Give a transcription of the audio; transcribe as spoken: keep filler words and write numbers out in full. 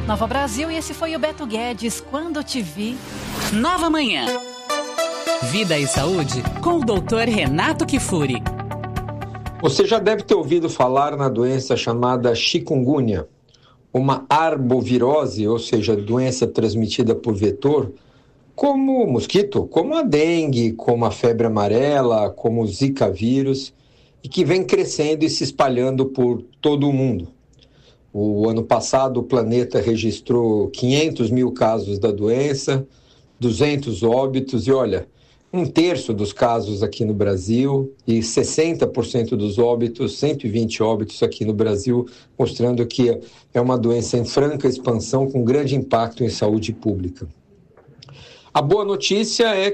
Nova Brasil, e esse foi o Beto Guedes, Quando Te Vi. Nova Manhã. Vida e saúde com o doutor Renato Kifuri. Você já deve ter ouvido falar na doença chamada chikungunya, uma arbovirose, ou seja, doença transmitida por vetor, como o mosquito, como a dengue, como a febre amarela, como o zika vírus, e que vem crescendo e se espalhando por todo o mundo. O ano passado, o planeta registrou quinhentos mil casos da doença, duzentos óbitos, e olha, um terço dos casos aqui no Brasil e sessenta por cento dos óbitos, cento e vinte óbitos aqui no Brasil, mostrando que é uma doença em franca expansão com grande impacto em saúde pública. A boa notícia é